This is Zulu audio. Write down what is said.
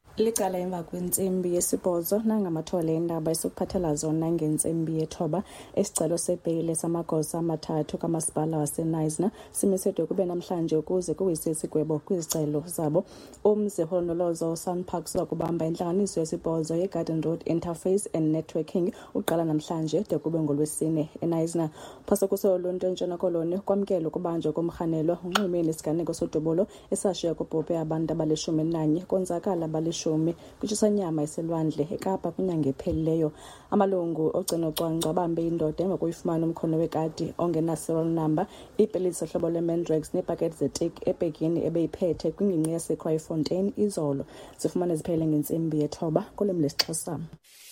Liqala emva kwentsimbi yesibhozo nangamathole endaba esokuphathela zona ngentsimbi yethoba. Isicelo sebheyile samagosa amathathu kamasipala waseNice simisedwe kube namhlanje ukuze kuwise isigwebo kwizicelo zabo. Umzi Holonolozo Sun-Park uza kubamba intlanganiso yesibhozo yeGarden Road Interface and Networking uqala namhlanje de kube ngolwesine eNice. Phasa kusoluntu eNtshona Koloni kwamkela ukubanjwa komrhanelwa unxwemeni isiganeko sodobolo esashiya kubhubhe abantu abali-11 konzakala abali-10 kwitshisanyama eselwandle eKapa kwinyanga ephelileyo. Amalungu ogcino-cwangco abambe indoda emva kokuyifumana umkhono wekati ongena-serial number, iipeliti zohlobo lwe-Mandrax neepakethi zetik ebhegini ebeyiphethe kwingingqi yaseKwaaifontein izolo zifumane ziphele ngentsimbi yethoba kulwimi lesiXhosa.